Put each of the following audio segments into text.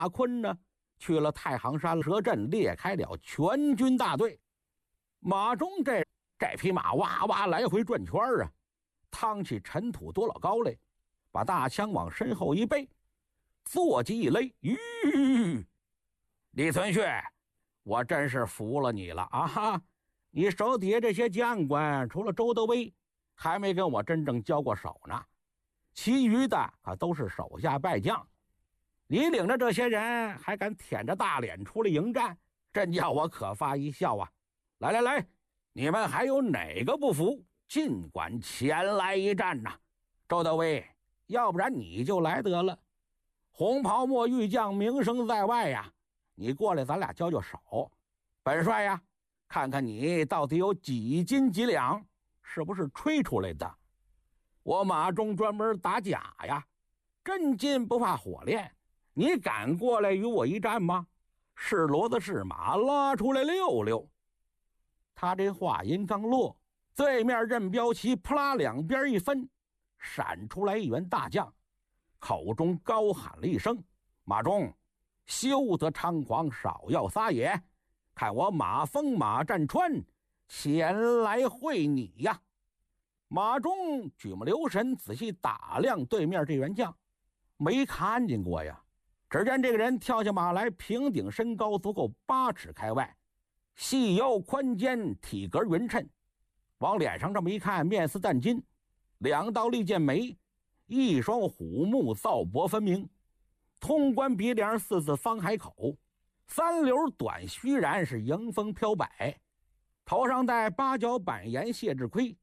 坤呢，去了太行山蛇阵，列开了全军大队。马忠这匹马哇哇来回转圈啊，趟起尘土多老高来，把大枪往身后一背，坐骑一勒，李存勖，我真是服了你了啊哈！你手底下这些将官，除了周德威，还没跟我真正交过手呢，其余的可都是手下败将。你领着这些人还敢舔着大脸出来迎战，真叫我可发一笑啊！来来来，你们还有哪个不服，尽管前来一战呐！周德威，要不然你就来得了，红袍墨玉将名声在外呀，你过来咱俩交交手。本帅呀，看看你到底有几斤几两，是不是吹出来的？我马忠专门打假呀，真金不怕火炼，你敢过来与我一战吗？是骡子是马，拉出来溜溜。他这话音刚落，对面任标旗扑啦两边一分，闪出来一员大将，口中高喊了一声：马忠，休得猖狂，少要撒野，看我马蜂马占川前来会你呀！马忠举目留神，仔细打量对面这员将，没看见过呀。只见这个人跳下马来，平顶身高足够8尺开外，细腰宽肩，体格匀称，往脸上这么一看，面似淡金，2道利剑眉，一双虎目，皂薄分明，通关鼻梁，4字方海口，3绺短须髯是迎风飘摆，头上戴8角板檐谢志盔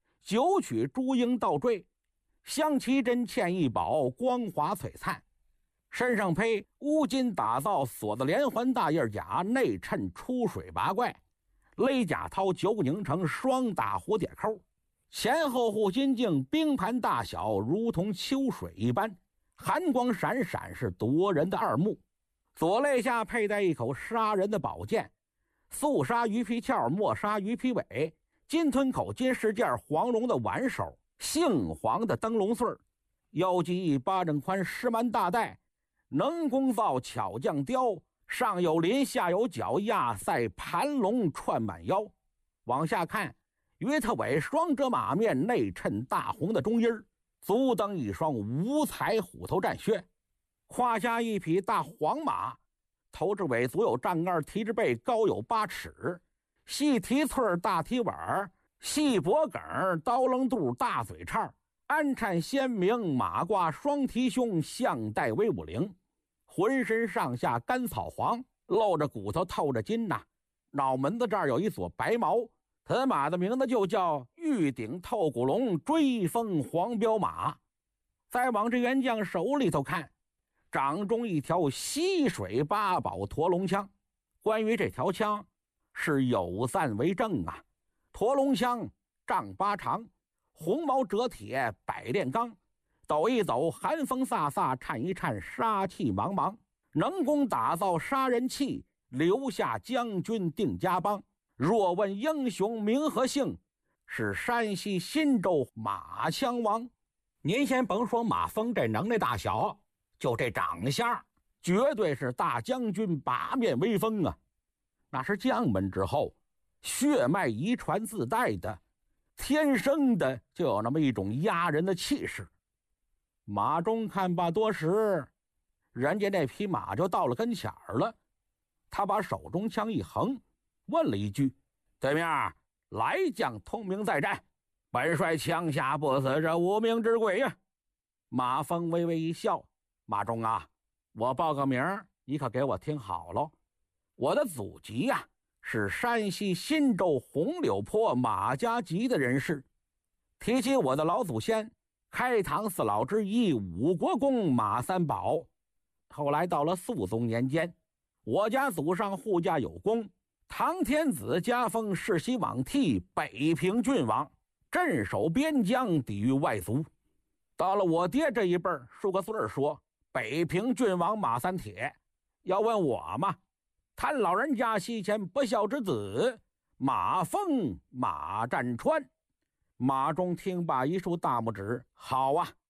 ，9曲朱缨倒坠，镶旗针嵌一宝，光华璀璨，身上披乌金打造锁子连环大叶甲，内衬出水拔怪，勒甲绦9拧成双打蝴蝶扣，前后护心镜冰盘大小，如同秋水一般，寒光闪闪，是夺人的二目。左肋下佩戴一口杀人的宝剑，素杀鱼皮鞘，墨杀鱼皮尾，金吞口金饰件，黄绒的挽手，杏黄的灯笼穗，腰系1巴掌宽石蛮大带，能工造巧匠雕，上有鳞下有角，压塞盘龙串满腰。往下看，约特尾双遮马面，内衬大红的中衣，足蹬一双五彩虎头战靴，胯下一匹大黄马，头至尾足有丈2，蹄至背高有8尺，细蹄翠大蹄碗，细脖梗刀棱肚大嘴叉，鞍颤鲜明，马挂双蹄胸，项带威武铃，浑身上下干草黄，露着骨头透着筋呐，脑门子这儿有一撮白毛。此马的名字就叫玉顶透骨龙，追风黄骠马。再往这员将手里头看，掌中一条溪水8宝驼龙枪。关于这条枪是有赞为证啊，驼龙枪丈8长，红毛折铁，百炼钢，抖一抖寒风飒飒，颤一颤杀气茫茫，能攻打造杀人气，留下将军定家邦。若问英雄名和姓，是山西忻州马枪王。您先甭说马蜂这能耐大小，就这长相，绝对是大将军八面威风啊！那是将门之后，血脉遗传自带的，天生的就有那么一种压人的气势。马忠看罢多时，人家那匹马就到了跟前了，他把手中枪一横，问了一句：对面来将通名再战，本帅枪下不死，这无名之鬼呀！马蜂微微一笑：马忠啊，我报个名，你可给我听好喽。我的祖籍呀，是山西忻州红柳坡马家集的人士。提起我的老祖先，开唐4老之一武国公马三宝。后来到了肃宗年间，我家祖上护驾有功，唐天子加封世袭罔替北平郡王，镇守边疆，抵御外族。到了我爹这一辈，数个岁说北平郡王马三铁。要问我嘛，他老人家西前不孝之子，马蜂马占川。马忠听罢一竖大拇指：好啊，